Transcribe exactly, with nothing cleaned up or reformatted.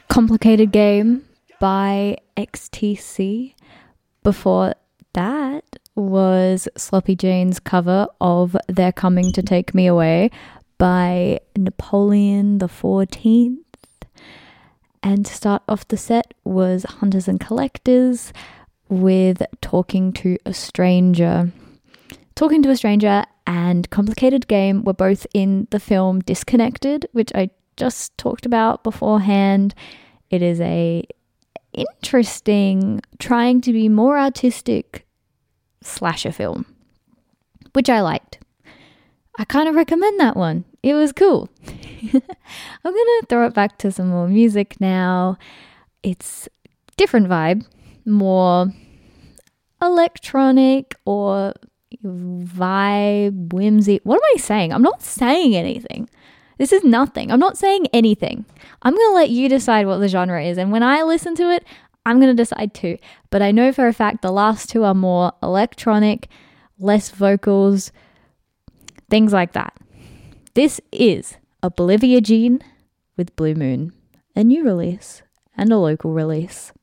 Complicated Game by X T C. Before that was Sloppy Jane's cover of They're Coming to Take Me Away by Napoleon the fourteenth. And to start off the set was Hunters and Collectors with Talking to a Stranger. Talking to a Stranger and Complicated Game were both in the film Disconnected, which I just talked about beforehand. It is a interesting, trying to be more artistic slasher film, which I liked. I kind of recommend that one. It was cool. I'm going to throw it back to some more music now. It's different vibe, more electronic or vibe, whimsy. What am I saying? I'm not saying anything. This is nothing. I'm not saying anything. I'm going to let you decide what the genre is. And when I listen to it, I'm going to decide too. But I know for a fact the last two are more electronic, less vocals, things like that. This is Oblivia Jean with Blue Moon, a new release and a local release.